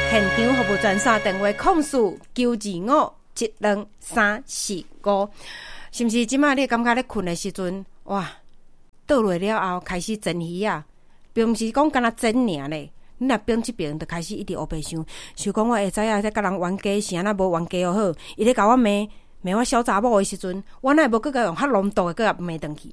现场服务专线电话控诉925-12345，是毋是？即马你感觉咧困的时阵，哇，倒落了后开始蒸鱼啊，并毋是讲干那蒸尔咧。你若变即边，就开始一直黑白想讲我会知影在甲人冤家是安那无冤家又好，伊咧甲我骂我小查某的时阵，我哪会无搁甲用较浓度的搁甲骂转去？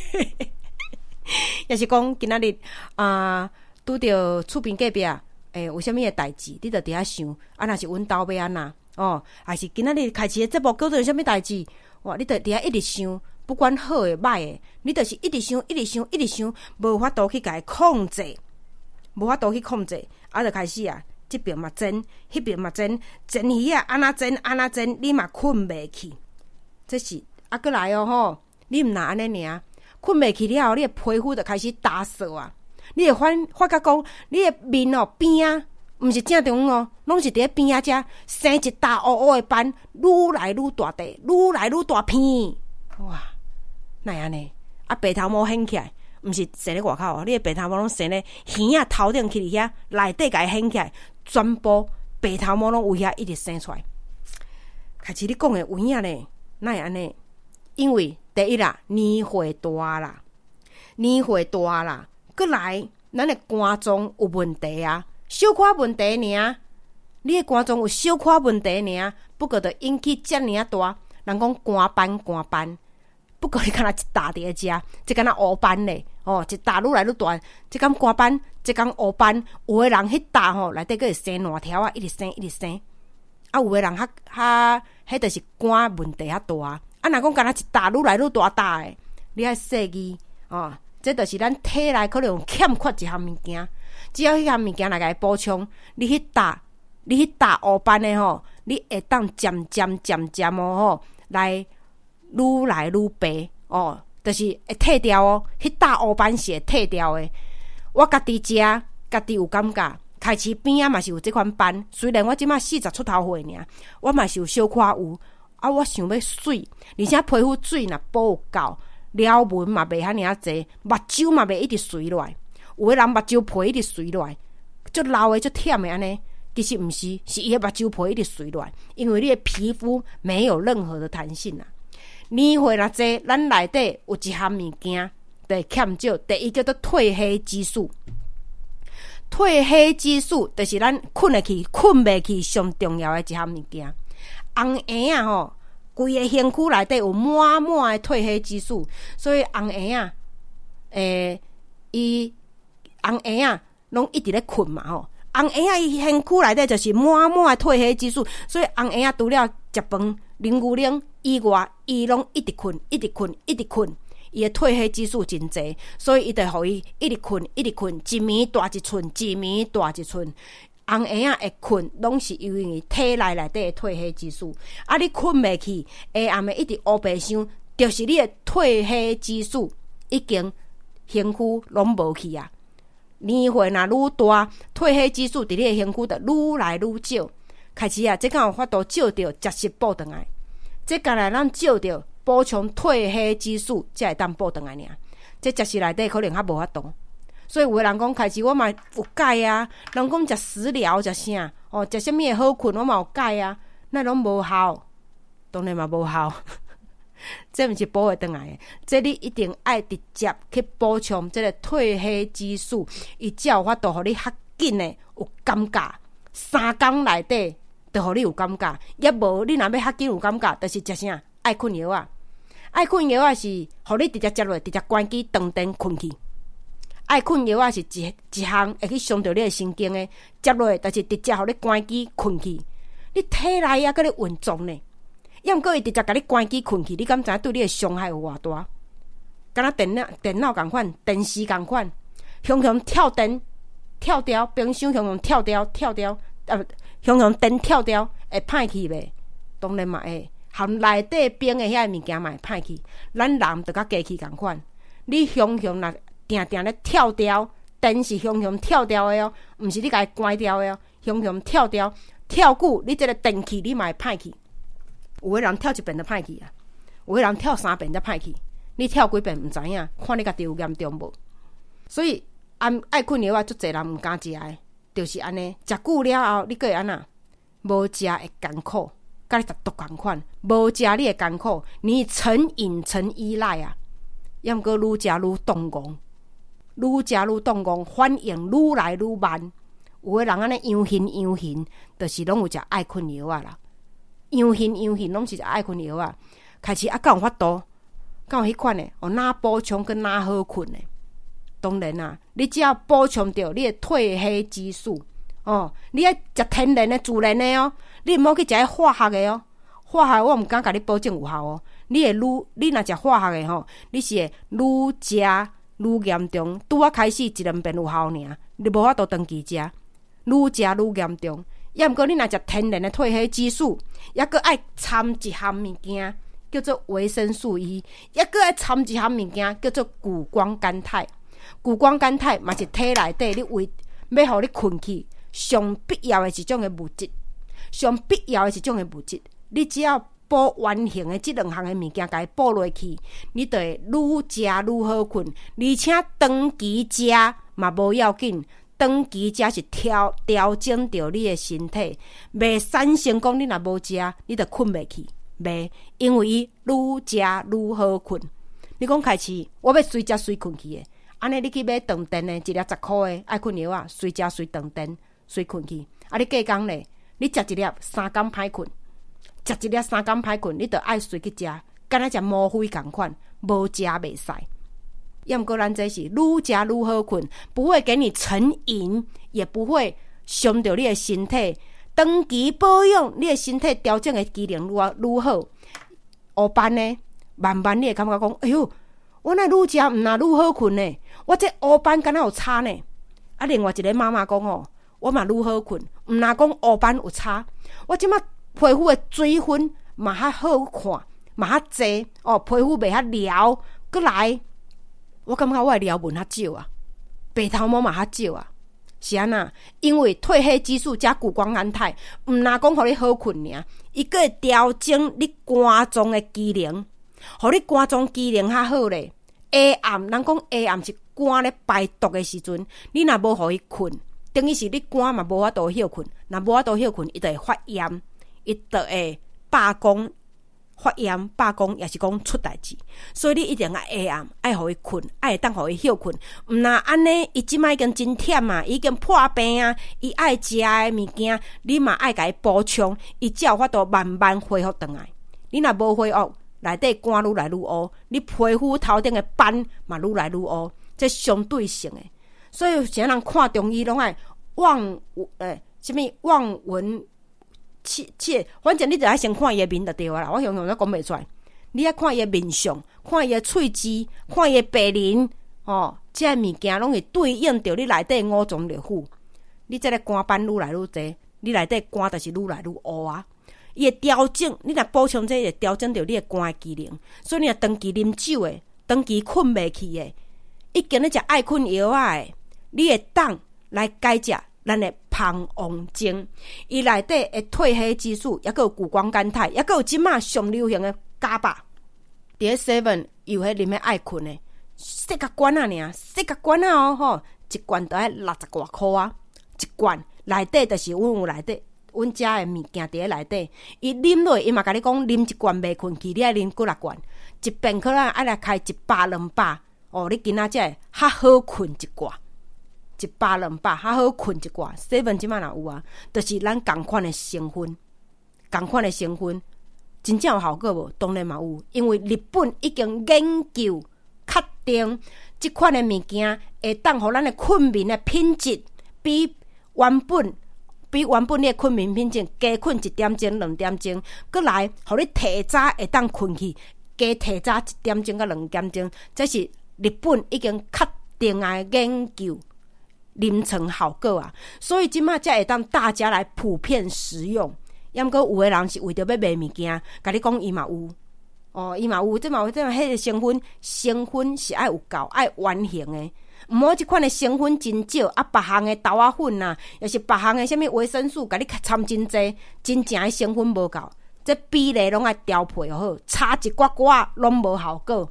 也是讲今仔日拄着厝边隔壁有啥物的代志，你着伫遐想若是阮兜要安那还是今仔日开始的节目叫做有啥物代志？哇，你着伫遐一直想，不管好的歹的，你着是一直想，无法度去甲伊控制。无法度去控制，就开始这边嘛蒸，迄边嘛蒸，蒸鱼安那蒸，你嘛困袂去。这是过来吼，你毋若安尼尔，困袂去了后，你的皮肤就开始打扫啊。你会发觉讲，你的面边毋是正中拢是伫咧边遮生一大乌乌的斑，愈来愈大地，愈来愈大片。哇，哪安尼？白头毛掀起来。毋是生咧外口，你的白头毛拢生咧耳仔头顶去伫遐内底，甲伊掀起来，全部白头毛拢有遐一直生出来。开始你讲的有影咧，哪会安尼？因为第一啦，年岁大啦，过来咱的肝脏有问题啊，小可问题尔。你的肝脏有小可问题尔，不过就引起遮尔大，人讲肝斑。不过你敢若一大伫咧遮，即敢若乌斑咧，一大愈来愈大，即敢肝斑，即敢乌斑，有的人迄大内底佫会生烂条一直生，有的人迄著是肝问题较大若讲敢若一大愈来愈大诶，你爱细记这著是咱体内可能欠缺一项物件，只要迄项物件来甲伊补充，你迄大乌斑诶你会当渐来愈来愈白就是会退掉迄大乌斑是会退掉的。我家己食，家己有感觉，开始边嘛是有这款斑。虽然我即马40出头岁尔，我嘛是有小可有我想要水，而且皮肤水若保有够，了纹嘛袂遐尔济，目睭嘛袂一直垂落来。有的人目睭皮一直垂落来，足老的足忝的安尼。其实毋是，是伊的目睭皮一直垂落来，因为你的皮肤没有任何的弹性年岁若济，咱内底有一项物件就欠少，第一叫做褪黑激素。褪黑激素就是咱困袂去上重要的一项物件。红婴规个身躯内底有满的褪黑激素，所以红婴伊红婴拢一直咧困嘛红婴伊身躯内底就是满的褪黑激素，所以红婴除了食饭、啉牛奶以外，伊拢一直困，伊的褪黑激素真济，所以伊就互伊一直困，一暝大一寸。红婴会困，拢是因为体内底的褪黑激素。你困袂去，下暗一直乌白想，就是你的褪黑激素已经身躯拢无去啊。年岁若愈大，褪黑激素伫你的身躯就愈来愈少。开始这敢有法度照着食食补转来。这干来咱照着补充褪黑激素，才会当补转来尔。这食食内底可能较无法度，所以有的人讲开始我嘛有钙啊，人讲食食疗食啥食啥物会好困，我嘛有钙啊，那拢无效，当然嘛无效。这毋是补会转来的，这你一定爱直接去补充这个褪黑激素，伊才有法度互你较紧的有感觉，3天内底就互你有感觉。也无你若要较紧有感觉，就是食啥爱困药啊。爱困药啊是互你直接食落，直接关机断电困去。爱困药啊是一项会去伤到你的神经的，接落就是直接互你关机困去。你体内还搁咧运作呢，要毋过伊直接甲你关机困去，你敢知影对你的伤害有偌大？敢若电脑共款，电视共款，雄跳电跳掉，冰箱雄跳掉，雄电跳掉，会歹去袂？当然嘛会。含内底冰的遐物件嘛会歹去，咱人就甲机器共款。你若定咧跳掉，电是跳掉的毋是你甲伊关掉的跳掉，跳久你这个电器你嘛会歹去。有的人跳一遍就歹去有的人跳3遍才歹去。你跳几遍毋知影，看你家己有严重无。所以爱困药足侪人毋敢食的， 就是安尼，食久了后，你搁会安那？无食会艰苦，甲你食毒同款。无食你会艰苦，你成瘾成依赖啊！要毋过愈食愈动狂，愈食愈动狂，反应愈来愈慢。有的人安尼养恨，就是拢有食爱困药啊啦。养恨，拢是食爱困药啊。开始敢有法度？敢有迄款的？哪补充跟哪好困的？当然啊，你只要补充到你的褪黑激素你要食天然的、自然的你毋好去食化学的化学我毋敢甲你保证有效你若食化学的你是会愈食愈严重。拄啊开始一两遍有效尔，你无法度长期食，愈食愈严重。要毋过你若食天然的褪黑激素，抑搁爱掺一项物件叫做维生素 E， 抑搁爱掺一项物件叫做谷胱甘肽。谷胱甘肽嘛是体内底你要互你困去上必要的一种的物质，你只要补完形的这两项的物件，甲伊补落去，你就会愈食愈好困，而且长期食嘛无要紧，长期食是调整着你的身体，袂产生讲你若无食，你就困袂去，袂，因为伊愈食愈好困。你讲开始我要随食随困去的。安尼，你去买断电的，一粒10块的爱困药啊，随食随断电，随困去。你过工咧，你食一粒3天歹困，你就爱随去食，敢若食魔鬼共款，无食袂使。要毋过咱这是愈食愈好困，不会给你成瘾，也不会伤到你的身体。长期保养你的身体调整的机能愈好。黑斑呢，慢慢你会感觉讲，哎哟。我那愈食毋那愈好困呢？我这黑斑敢若有差呢？另外一个妈妈讲我嘛愈好困，毋那讲黑斑有差。我即马皮肤的水分嘛较好看，嘛较济皮肤袂遐撩。过来，我感觉我的撩纹较少啊，白头毛嘛较少啊。是安那？因为褪黑激素加谷胱甘肽，毋那讲互你好困尔，伊个会调整你肝脏的机能，互你肝脏机能较好咧。黑暗，人讲黑暗是肝咧排毒的时阵，你若无互伊困，等于是你肝嘛无法度休困，若无法度休困，伊就会发炎，伊就会罢工，发炎罢工也是讲出代志。所以你一定要黑暗，爱互伊困，爱当互伊休困。毋那安尼，伊即摆已经真忝啊，已经破病啊，伊爱食的物件，你嘛爱甲伊补充，伊才有法度慢慢恢复倒来。你若无恢复，内底肝愈来愈乌，你皮肤头顶的斑嘛愈来愈乌，这相对性的。所以有些人看中医拢爱望闻切，反正你就爱先看伊的面就对啦。我形容都讲袂出来，你爱看伊的面相，看伊的喙齿，看伊的白鳞这物件拢会对应着你内底五脏六腑。你这个肝斑愈来愈济，你内底肝就是愈来愈乌啊。伊会调整，你若补充这个，调整到你的肝的机能。所以你若长期啉酒的，长期困袂去的，已经咧食爱困药的，你会当来改食咱的芳王精。伊内底的褪黑激素，也有谷胱甘肽，也有即马上流行的伽巴。伫咧 7有迄啉的爱困的，细甲罐啊尔，细甲罐啊一罐都要60多块啊，一罐内底就是有内底。阮遮的物件伫咧内底，伊啉落，伊嘛甲你讲啉一罐袂困去，你爱啉几6罐，一遍可能爱来开100、200你今仔才会较好困一寡，100、200较好困一寡。7即摆若有啊，就是咱共款的成分，真正有效果无？当然嘛有，因为日本已经研究确定，即款的物件会当互咱的困眠的品质比原本你的困眠品质加困1点钟、2点钟，过来，互你提早会当困去，加提早1点钟到2点钟，这是日本已经确定的研究临床效果啊。所以即马才会当大家来普遍食用。要毋过有的人是为着要卖物件，甲你讲伊嘛有，伊嘛有，即嘛有，迄个成分是爱有够，爱完形的。毋好即款的成分真少别项的豆仔粉啊，也是别项的什么维生素，甲你掺真济，真正的成分无够，这比例拢爱调配好，差一寡寡拢无效果。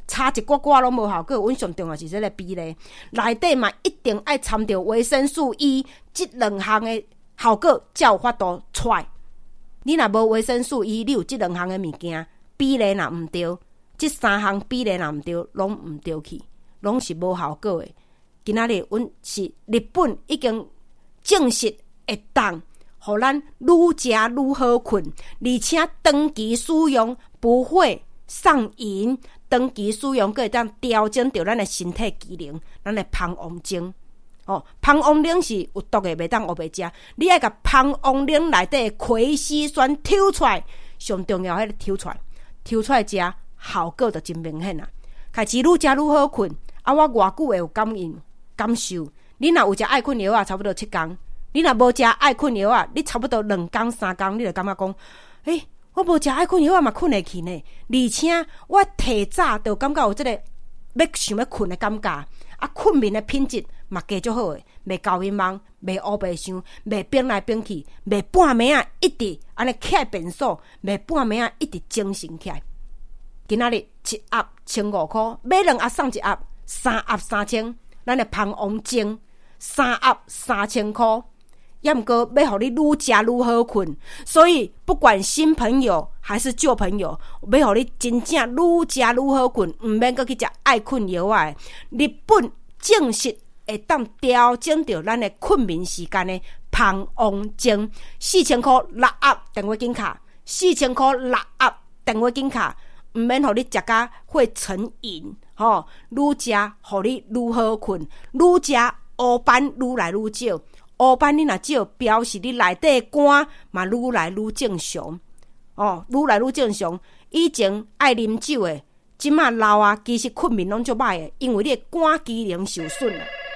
擦一寡寡拢无效果。阮上重要是这个比例，内底嘛一定爱掺着维生素 E， 这两项的效果才有法度出来。你若无维生素 E， 你有这两项的物件，比例若毋对，这三项比例若毋对，拢毋对去，拢是无效果的。今仔日阮是日本已经证实会当，互咱愈食愈好困，而且长期使用不会上瘾，长期使用佫会当调整着咱的身体机能，咱的芳王精。芳王灵是有毒的，袂当黑白食。你爱甲芳王灵内底的葵烯酸抽出来，上重要迄个抽出来食，效果就真明显啦。开始愈食愈好困，我偌久会有感受。你若有食爱困药差不多7天；你若无食爱困药你差不多2天3天，你就感觉讲，我无食爱困药嘛困会去呢。而且我提早就感觉有这个要想要困的感觉，困眠的品质嘛加足好诶，袂高眠梦，袂乌白想，袂变来变去，袂半暝一直安尼起来变数，袂半暝一直精神起来。今仔日1盒1500块，买2盒送1盒，3盒3000，咱的芳王精3盒3000块。要毋过要互你愈食愈好困，所以不管新朋友还是旧朋友，要互你真正愈食愈好困，毋免阁去食爱困药啊！日本证实会当调整着咱的困眠时间的芳王精，4000块6盒电话金卡，4000块6盒电话金卡，毋免互你食甲会成瘾愈食互你愈好困，愈食黑斑愈来愈少。黑斑你若少，表示你内底的肝嘛愈来愈正常愈来愈正常。以前爱啉酒的，即马老其实困眠拢足歹的，因为你的肝机能受损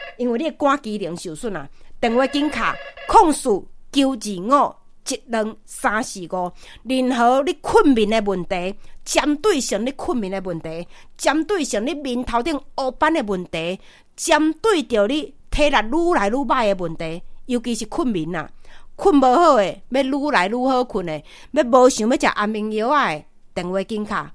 啊。电话紧卡0492512345，任何你困眠的问题，针对性你困眠的问题，针对性你面头顶黑斑的问题，针对着你体力愈来愈歹的问题，尤其是困眠啊，困无好的，要愈来愈好困的，要无想要食安眠药的，电话紧卡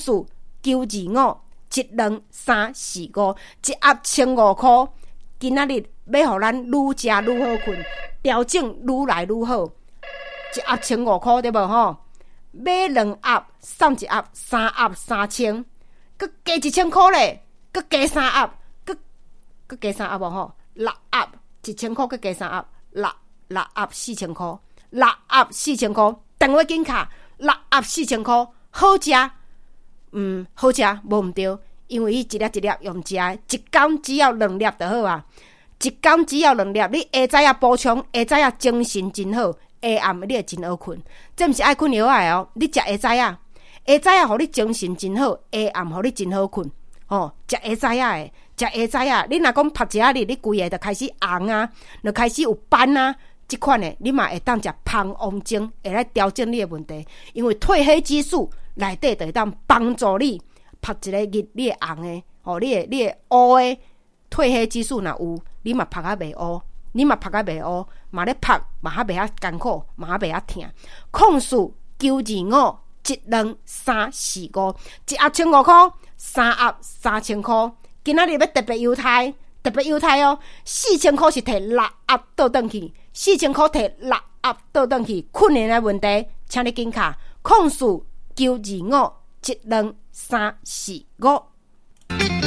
0492512345，一盒1500块。今仔日要互咱愈食愈好困，调整愈来愈好，一盒1500块对无买2盒送1盒，3盒3000，佮加1000块咧，佮加3盒，佮加3盒6盒1000块，佮加3盒6盒4000块，6盒4000块，电话紧卡6盒4000块，好食好食无毋对，因为伊一粒一粒用食，一天只要2粒就好啊，一天只要2粒，你下早仔补充，下早仔精神真好，下暗你会真好困。这毋是爱困药的你食下早仔，下早仔互你精神真好，下暗互你真好困食下早仔的，食下早仔，你若讲晒一日，你规个就开始红啊，就开始有斑啊，这款的你嘛会当食芳王精，会来调整你的问题，因为褪黑激素内底就会当帮助你晒一个日，你会红的你的乌的褪黑激素若有，你嘛晒啊袂乌，嘛咧晒嘛还袂遐艰苦，嘛还袂遐痛。0492512345，一盒1500块，3盒3000块。今仔日要特别优待，4000块是摕6盒倒转去，4000块摕6盒倒转去。困难的问题，请你紧卡0492512345。